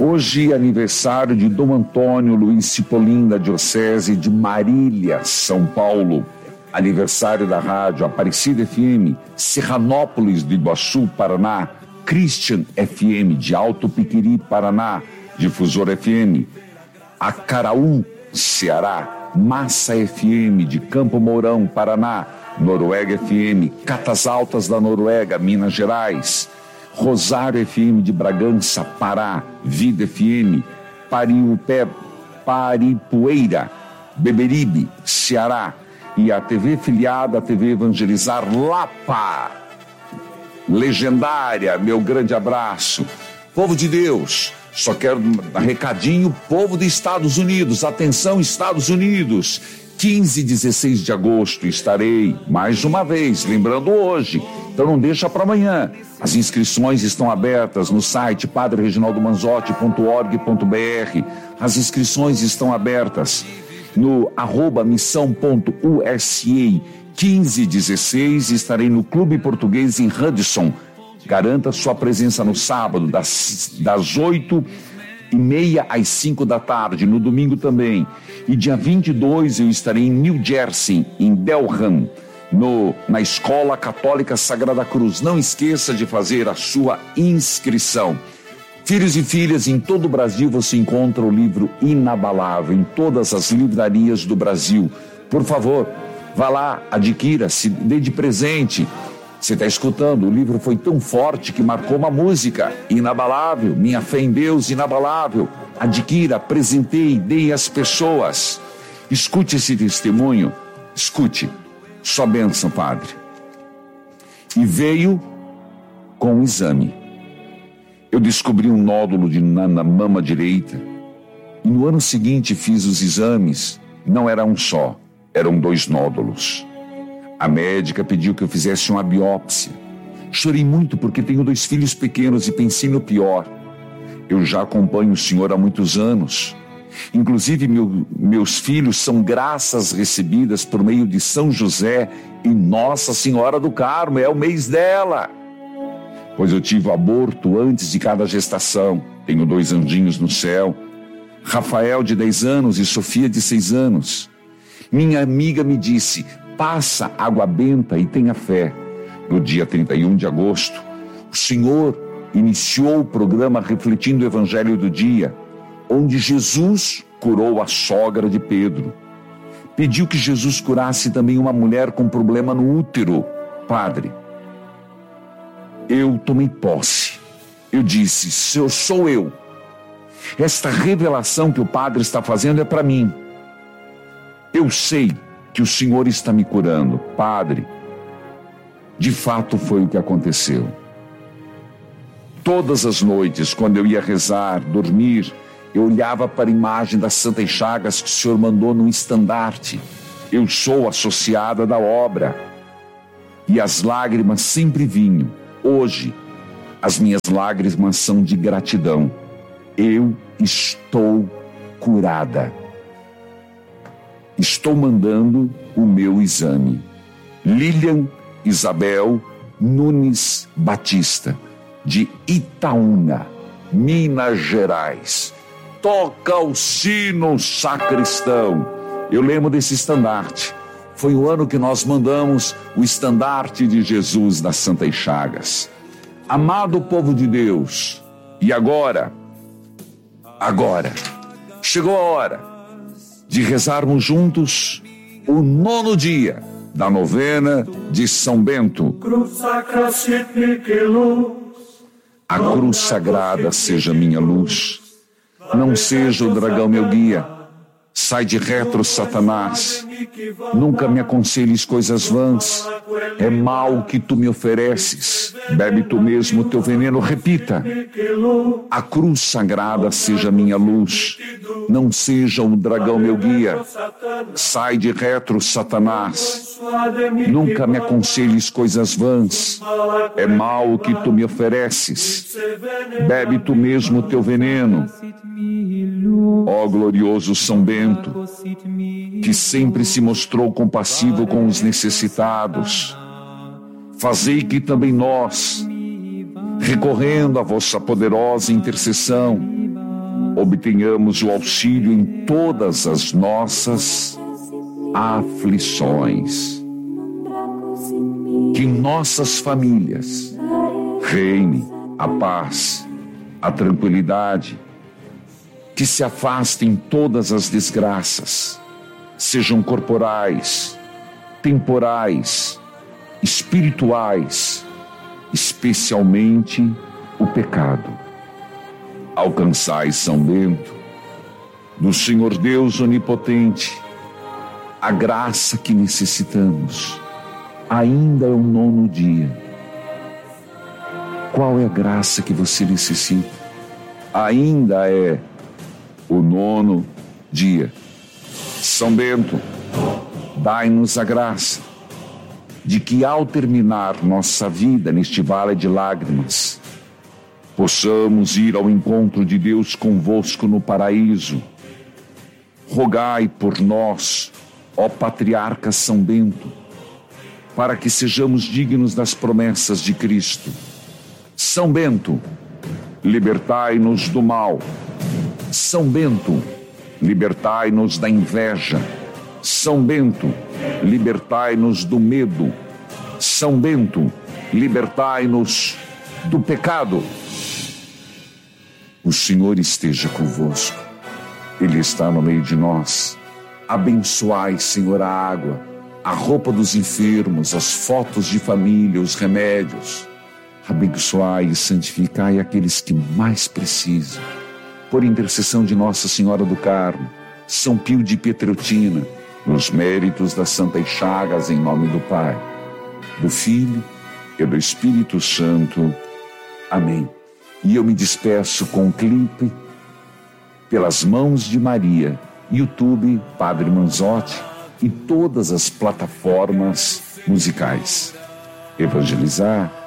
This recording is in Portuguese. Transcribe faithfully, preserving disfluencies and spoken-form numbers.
Hoje, aniversário de Dom Antônio Luiz Cipollin, da Diocese de Marília, São Paulo. Aniversário da rádio Aparecida F M, Serranópolis do Iguaçu, Paraná. Christian F M, de Alto Piquiri, Paraná. Difusora F M. Acaraú, Ceará. Massa F M, de Campo Mourão, Paraná. Noruega F M. Catas Altas da Noruega, Minas Gerais. Rosário F M de Bragança, Pará. Vida F M, Pariupé, Paripueira, Beberibe, Ceará. E a T V filiada, a T V Evangelizar Lapa. Legendária, meu grande abraço. Povo de Deus, só quero dar recadinho, povo dos Estados Unidos, atenção Estados Unidos. quinze e dezesseis de agosto estarei, mais uma vez, lembrando hoje, então não deixa para amanhã. As inscrições estão abertas no site padre reginaldo manzotti ponto org ponto br. As inscrições estão abertas no arroba missão ponto u s a. quinze e dezesseis estarei no Clube Português em Hudson. Garanta sua presença no sábado, das, das oito e meia às cinco da tarde, no domingo também. E dia vinte e dois eu estarei em New Jersey, em Delham, no, na Escola Católica Sagrada Cruz. Não esqueça de fazer a sua inscrição. Filhos e filhas, em todo o Brasil você encontra o livro Inabalável, em todas as livrarias do Brasil. Por favor, vá lá, adquira, se dê de presente. Você está escutando, o livro foi tão forte que marcou uma música, Inabalável, Minha Fé em Deus, Inabalável. Adquira, presenteie, dê às pessoas. Escute esse testemunho, escute. Sua bênção, Padre. E veio com um exame. Eu descobri um nódulo de, na, na mama direita. E no ano seguinte fiz os exames. Não era um só, eram dois nódulos. A médica pediu que eu fizesse uma biópsia. Chorei muito porque tenho dois filhos pequenos e pensei no pior. Eu já acompanho o senhor há muitos anos. Inclusive, meu, meus filhos são graças recebidas por meio de São José e Nossa Senhora do Carmo. É o mês dela. Pois eu tive o aborto antes de cada gestação. Tenho dois anjinhos no céu. Rafael, de dez anos, e Sofia, de seis anos. Minha amiga me disse, passa água benta e tenha fé. No dia trinta e um de agosto, o Senhor iniciou o programa Refletindo o Evangelho do Dia, onde Jesus curou a sogra de Pedro. Pediu que Jesus curasse também uma mulher com problema no útero. Padre, eu tomei posse. Eu disse, sou, sou eu. Esta revelação que o Padre está fazendo é para mim. Eu sei que o Senhor está me curando. Padre, de fato foi o que aconteceu. Todas as noites, quando eu ia rezar, dormir, eu olhava para a imagem das Santas Chagas que o Senhor mandou no estandarte. Eu sou associada da obra. E as lágrimas sempre vinham. Hoje, as minhas lágrimas são de gratidão. Eu estou curada. Estou mandando o meu exame. Lilian Isabel Nunes Batista, de Itaúna, Minas Gerais. Toca o sino, sacristão. Eu lembro desse estandarte. Foi o ano que nós mandamos o estandarte de Jesus das Santas Chagas. Amado povo de Deus, e agora, agora, chegou a hora de rezarmos juntos o nono dia da novena de São Bento. A cruz sagrada seja minha luz, não seja o dragão meu guia. Sai de retro, Satanás. Nunca me aconselhes coisas vãs. É mal o que tu me ofereces. Bebe tu mesmo o teu veneno. Repita. A cruz sagrada seja minha luz. Não seja o dragão meu guia. Sai de retro, Satanás. Nunca me aconselhes coisas vãs. É mal o que tu me ofereces. Bebe tu mesmo o teu veneno. Ó glorioso São Bento, que sempre se mostrou compassivo com os necessitados, fazei que também nós, recorrendo à vossa poderosa intercessão, obtenhamos o auxílio em todas as nossas aflições. Que em nossas famílias reine a paz, a tranquilidade, que se afastem todas as desgraças, sejam corporais, temporais, espirituais, especialmente o pecado. Alcançai, São Bento, do Senhor Deus Onipotente, a graça que necessitamos. Ainda é o nono dia. Qual é a graça que você necessita? Ainda é o nono dia. São Bento, dai-nos a graça de que, ao terminar nossa vida neste vale de lágrimas, possamos ir ao encontro de Deus convosco no paraíso. Rogai por nós, ó Patriarca São Bento, para que sejamos dignos das promessas de Cristo. São Bento, libertai-nos do mal. São Bento, libertai-nos da inveja. São Bento, libertai-nos do medo. São Bento, libertai-nos do pecado. O Senhor esteja convosco. Ele está no meio de nós. Abençoai, Senhor, a água, a roupa dos enfermos, as fotos de família, os remédios. Abençoai e santificai aqueles que mais precisam. Por intercessão de Nossa Senhora do Carmo, São Pio de Pietreutina, nos méritos das Santas Chagas, em nome do Pai, do Filho e do Espírito Santo. Amém. E eu me despeço com um clipe, Pelas Mãos de Maria, YouTube, Padre Manzotti e todas as plataformas musicais. Evangelizar